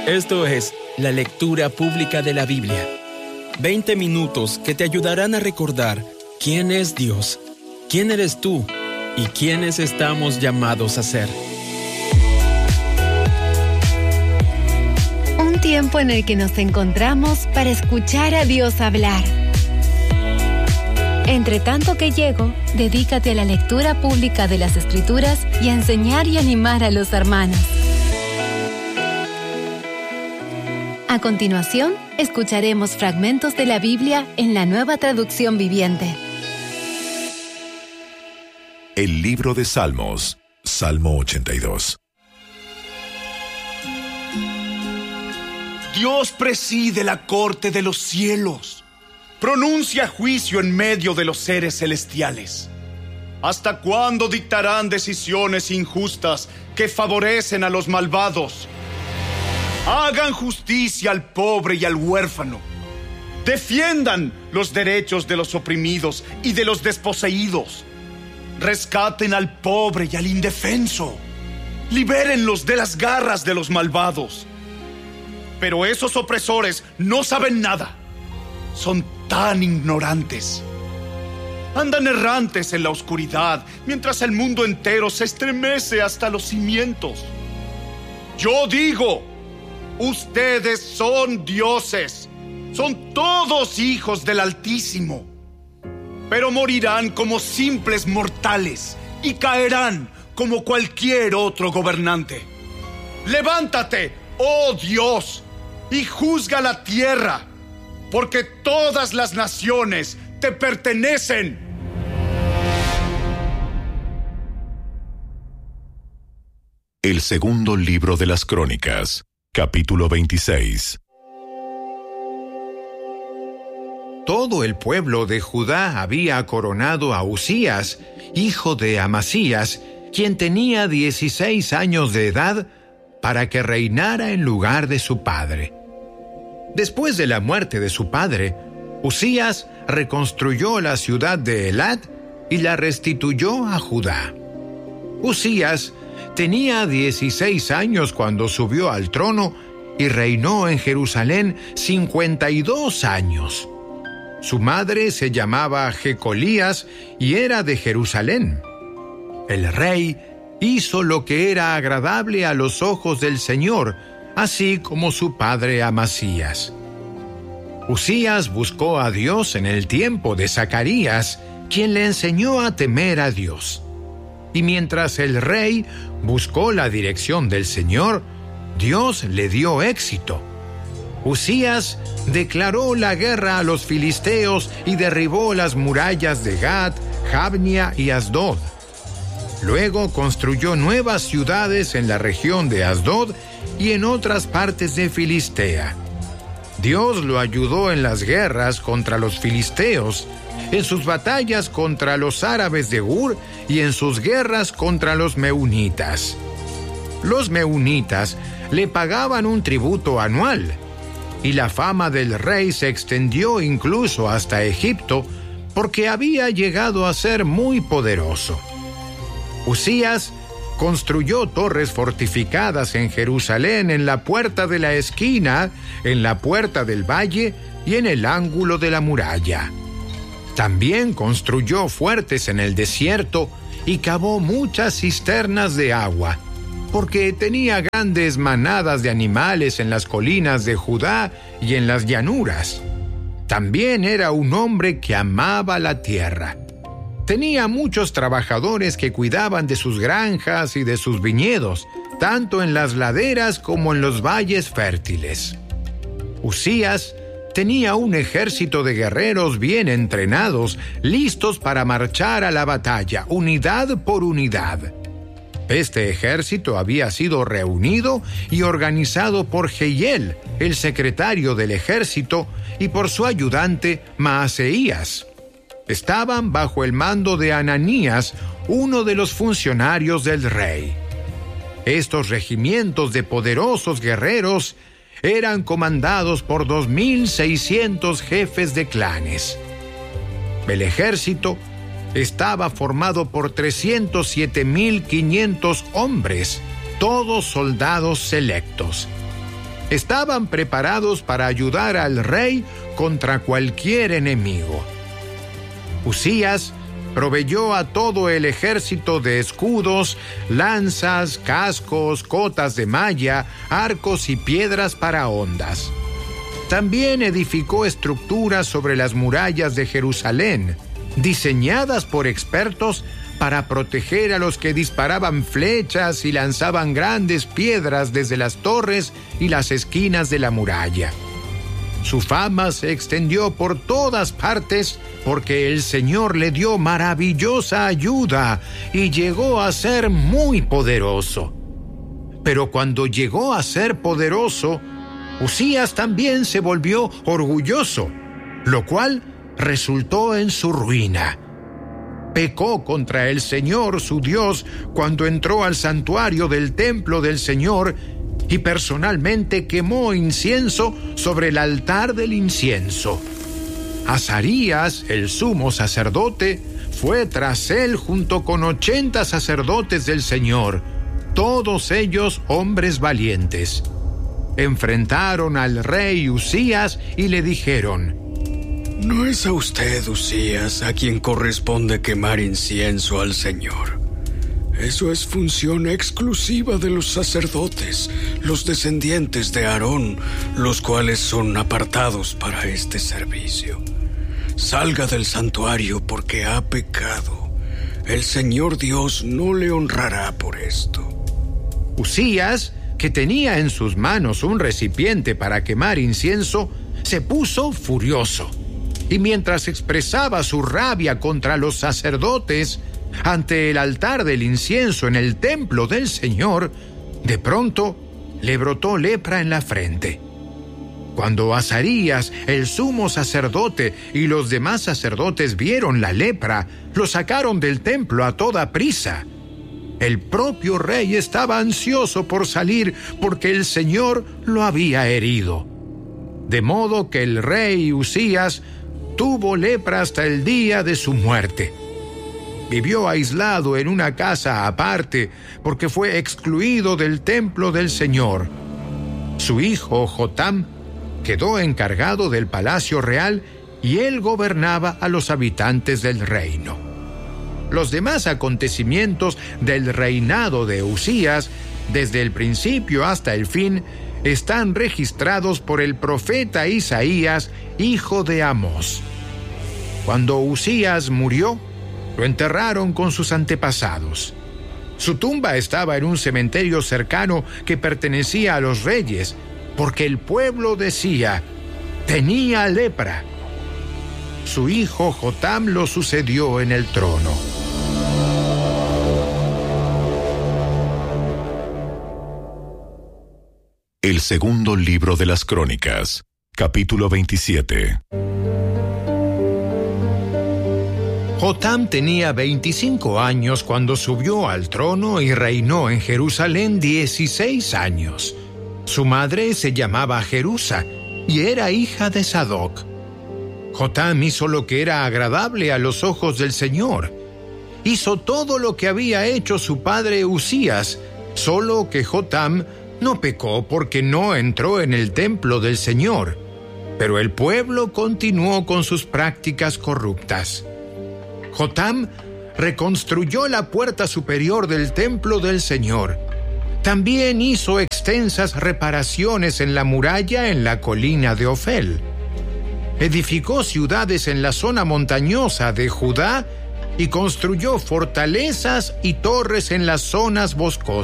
Esto es la lectura pública de la Biblia. 20 minutos que te ayudarán a recordar quién es Dios, quién eres tú y quiénes estamos llamados a ser. Un tiempo en el que nos encontramos para escuchar a Dios hablar. Entre tanto que llego, dedícate a la lectura pública de las Escrituras y a enseñar y animar a los hermanos. A continuación, escucharemos fragmentos de la Biblia en la Nueva Traducción Viviente. El libro de Salmos, Salmo 82. Dios preside la corte de los cielos. Pronuncia juicio en medio de los seres celestiales. ¿Hasta cuándo dictarán decisiones injustas que favorecen a los malvados? Hagan justicia al pobre y al huérfano. Defiendan los derechos de los oprimidos y de los desposeídos. Rescaten al pobre y al indefenso. Libérenlos de las garras de los malvados. Pero esos opresores no saben nada. Son tan ignorantes. Andan errantes en la oscuridad, mientras el mundo entero se estremece hasta los cimientos. Yo digo, ustedes son dioses, son todos hijos del Altísimo, pero morirán como simples mortales y caerán como cualquier otro gobernante. Levántate, oh Dios, y juzga la tierra, porque todas las naciones te pertenecen. El segundo libro de las Crónicas, capítulo 26. Todo el pueblo de Judá había coronado a Usías, hijo de Amasías, quien tenía 16 años de edad, para que reinara en lugar de su padre. Después de la muerte de su padre, Usías reconstruyó la ciudad de Elat y la restituyó a Judá. Usías tenía 16 años cuando subió al trono y reinó en Jerusalén 52 años. Su madre se llamaba Jecolías y era de Jerusalén. El rey hizo lo que era agradable a los ojos del Señor, así como su padre Amasías. Usías buscó a Dios en el tiempo de Zacarías, quien le enseñó a temer a Dios. Y mientras el rey buscó la dirección del Señor, Dios le dio éxito. Usías declaró la guerra a los filisteos y derribó las murallas de Gat, Jabnia y Asdod. Luego construyó nuevas ciudades en la región de Asdod y en otras partes de Filistea. Dios lo ayudó en las guerras contra los filisteos, en sus batallas contra los árabes de Ur y en sus guerras contra los meunitas. Los meunitas le pagaban un tributo anual, y la fama del rey se extendió incluso hasta Egipto, porque había llegado a ser muy poderoso. Usías construyó torres fortificadas en Jerusalén, en la puerta de la esquina, en la puerta del valle y en el ángulo de la muralla. También construyó fuertes en el desierto y cavó muchas cisternas de agua, porque tenía grandes manadas de animales en las colinas de Judá y en las llanuras. También era un hombre que amaba la tierra. Tenía muchos trabajadores que cuidaban de sus granjas y de sus viñedos, tanto en las laderas como en los valles fértiles. Usías tenía un ejército de guerreros bien entrenados, listos para marchar a la batalla, unidad por unidad. Este ejército había sido reunido y organizado por Jehiel, el secretario del ejército, y por su ayudante Maaseías. Estaban bajo el mando de Ananías, uno de los funcionarios del rey. Estos regimientos de poderosos guerreros eran comandados por 2,600 jefes de clanes. El ejército estaba formado por 307,500 hombres, todos soldados selectos. estaban preparados para ayudar al rey contra cualquier enemigo. Usías proveyó a todo el ejército de escudos, lanzas, cascos, cotas de malla, arcos y piedras para hondas. También edificó estructuras sobre las murallas de Jerusalén, diseñadas por expertos para proteger a los que disparaban flechas y lanzaban grandes piedras desde las torres y las esquinas de la muralla. Su fama se extendió por todas partes porque el Señor le dio maravillosa ayuda y llegó a ser muy poderoso. Pero cuando llegó a ser poderoso, Usías también se volvió orgulloso, lo cual resultó en su ruina. Pecó contra el Señor, su Dios, cuando entró al santuario del templo del Señor y personalmente quemó incienso sobre el altar del incienso. Azarías, el sumo sacerdote, fue tras él junto con 80 sacerdotes del Señor, todos ellos hombres valientes. Enfrentaron al rey Usías y le dijeron: ¿No es a usted, Usías, a quien corresponde quemar incienso al Señor? Eso es función exclusiva de los sacerdotes, los descendientes de Aarón, los cuales son apartados para este servicio. Salga del santuario porque ha pecado. El Señor Dios no le honrará por esto. Usías, que tenía en sus manos un recipiente para quemar incienso, se puso furioso. Y mientras expresaba su rabia contra los sacerdotes ante el altar del incienso en el templo del Señor, de pronto le brotó lepra en la frente. Cuando Azarías, el sumo sacerdote, y los demás sacerdotes vieron la lepra, lo sacaron del templo a toda prisa. El propio rey estaba ansioso por salir porque el Señor lo había herido. De modo que el rey Usías tuvo lepra hasta el día de su muerte. Vivió aislado en una casa aparte porque fue excluido del templo del Señor. Su hijo Jotam quedó encargado del palacio real y él gobernaba a los habitantes del reino. Los demás acontecimientos del reinado de Usías, desde el principio hasta el fin, están registrados por el profeta Isaías, hijo de Amós. Cuando Usías murió, lo enterraron con sus antepasados. Su tumba estaba en un cementerio cercano que pertenecía a los reyes, porque el pueblo decía: tenía lepra. Su hijo Jotam lo sucedió en el trono. El segundo libro de las Crónicas, capítulo 27. Jotam tenía 25 años cuando subió al trono y reinó en Jerusalén 16 años. Su madre se llamaba Jerusa y era hija de Sadoc. Jotam hizo lo que era agradable a los ojos del Señor. Hizo todo lo que había hecho su padre Usías, solo que Jotam no pecó porque no entró en el templo del Señor. Pero el pueblo continuó con sus prácticas corruptas. Jotam reconstruyó la puerta superior del templo del Señor. También hizo extensas reparaciones en la muralla en la colina de Ofel. Edificó ciudades en la zona montañosa de Judá y construyó fortalezas y torres en las zonas boscosas.